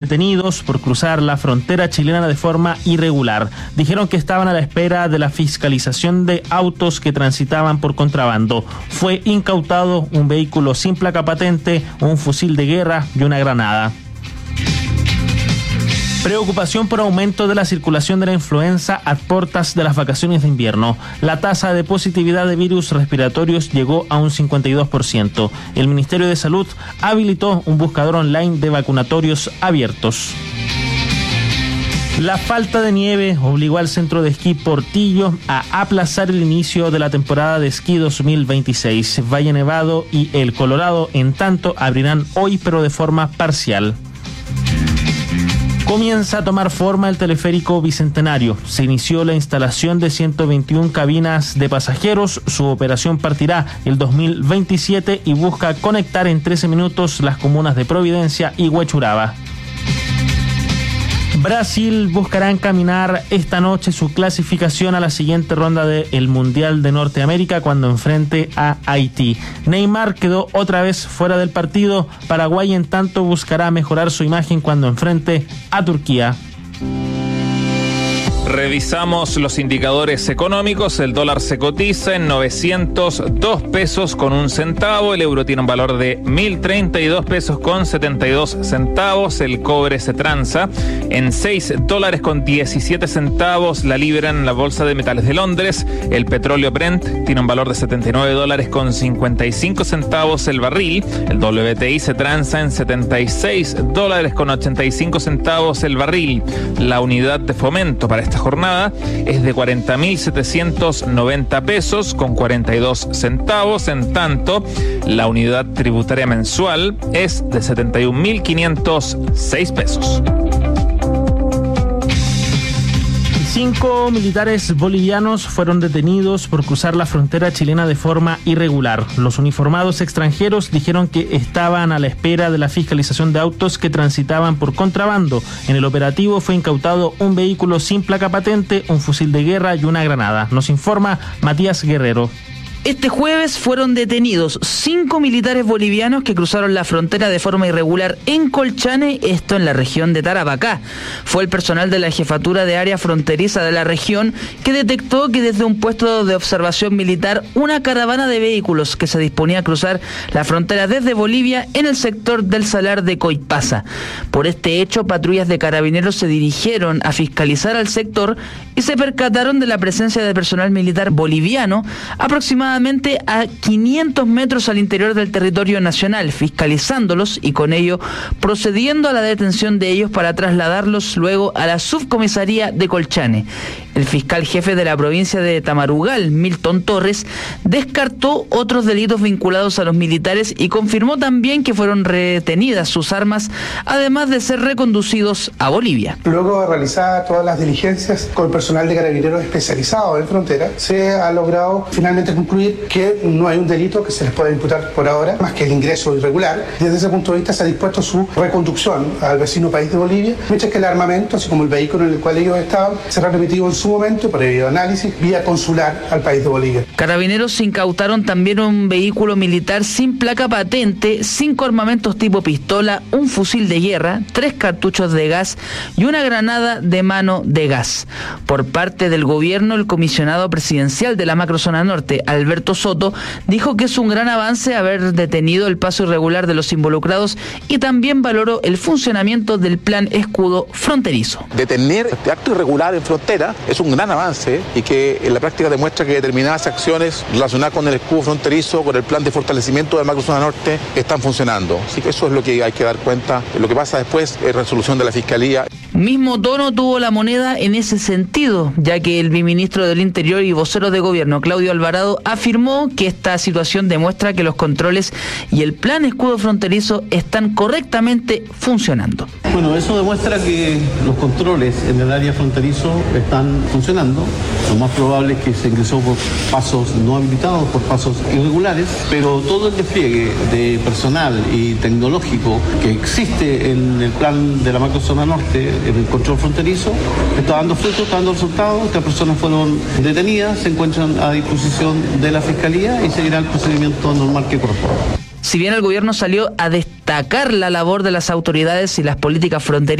detenidos por cruzar la frontera chilena de forma irregular. Dijeron que estaban a la espera de la fiscalización de autos que transitaban por contrabando. Fue incautado un vehículo sin placa patente, un fusil de guerra y una granada. Preocupación por aumento de la circulación de la influenza a puertas de las vacaciones de invierno. La tasa de positividad de virus respiratorios llegó a un 52%. El Ministerio de Salud habilitó un buscador online de vacunatorios abiertos. La falta de nieve obligó al centro de esquí Portillo a aplazar el inicio de la temporada de esquí 2026. Valle Nevado y El Colorado, en tanto, abrirán hoy, pero de forma parcial. Comienza a tomar forma el teleférico Bicentenario. Se inició la instalación de 121 cabinas de pasajeros. Su operación partirá el 2027 y busca conectar en 13 minutos las comunas de Providencia y Huechuraba. Brasil buscará encaminar esta noche su clasificación a la siguiente ronda del Mundial de Norteamérica cuando enfrente a Haití. Neymar quedó otra vez fuera del partido. Paraguay, en tanto, buscará mejorar su imagen cuando enfrente a Turquía. Revisamos los indicadores económicos. El dólar se cotiza en 902 pesos con un centavo. El euro tiene un valor de 1.032 pesos con 72 centavos. El cobre se transa en 6 dólares con 17 centavos. La libra en la bolsa de metales de Londres. El petróleo Brent tiene un valor de 79 dólares con 55 centavos el barril. El WTI se transa en 76 dólares con 85 centavos el barril. La unidad de fomento para esta jornada es de 40.790 pesos con 42 centavos. En tanto, la unidad tributaria mensual es de 71.506 pesos. 5 militares bolivianos fueron detenidos por cruzar la frontera chilena de forma irregular. Los uniformados extranjeros dijeron que estaban a la espera de la fiscalización de autos que transitaban por contrabando. En el operativo fue incautado un vehículo sin placa patente, un fusil de guerra y una granada. Nos informa Matías Guerrero. Este jueves fueron detenidos 5 militares bolivianos que cruzaron la frontera de forma irregular en Colchane, esto en la región de Tarapacá. Fue el personal de la Jefatura de Área Fronteriza de la región que detectó que desde un puesto de observación militar una caravana de vehículos que se disponía a cruzar la frontera desde Bolivia en el sector del Salar de Coipasa. Por este hecho, patrullas de carabineros se dirigieron a fiscalizar al sector y se percataron de la presencia de personal militar boliviano aproximadamente a 500 metros al interior del territorio nacional, fiscalizándolos y con ello procediendo a la detención de ellos para trasladarlos luego a la subcomisaría de Colchane. El fiscal jefe de la provincia de Tamarugal, Milton Torres, descartó otros delitos vinculados a los militares y confirmó también que fueron retenidas sus armas, además de ser reconducidos a Bolivia. Luego de realizar todas las diligencias con personal de carabineros especializado en frontera, se ha logrado finalmente concluir que no hay un delito que se les pueda imputar por ahora, más que el ingreso irregular. Desde ese punto de vista se ha dispuesto su reconducción al vecino país de Bolivia, mientras que el armamento, así como el vehículo en el cual ellos estaban, será remitido en su momento, previo análisis, vía consular al país de Bolivia. Carabineros incautaron también un vehículo militar sin placa patente, 5 armamentos tipo pistola, un fusil de guerra, 3 cartuchos de gas y una granada de mano de gas. Por parte del gobierno, el comisionado presidencial de la macrozona norte, Alberto Soto, dijo que es un gran avance haber detenido el paso irregular de los involucrados y también valoró el funcionamiento del plan escudo fronterizo. Detener este acto irregular en frontera es un gran avance y que en la práctica demuestra que determinadas acciones relacionadas con el escudo fronterizo, con el plan de fortalecimiento de la macrozona norte, están funcionando. Así que eso es lo que hay que dar cuenta. Lo que pasa después es resolución de la Fiscalía. Mismo tono tuvo la moneda en ese sentido, ya que el viceministro del Interior y vocero de gobierno, Claudio Alvarado, afirmó que esta situación demuestra que los controles y el plan escudo fronterizo están correctamente funcionando. Bueno, eso demuestra que los controles en el área fronterizo están funcionando. Lo más probable es que se ingresó por pasos no habilitados, por pasos irregulares, pero todo el despliegue de personal y tecnológico que existe en el plan de la macrozona norte, en el control fronterizo, está dando frutos, está dando resultados. Estas personas fueron detenidas, se encuentran a disposición de la Fiscalía y seguirá el procedimiento normal que corresponde. Si bien el gobierno salió a destacar la labor de las autoridades y las políticas fronterizas,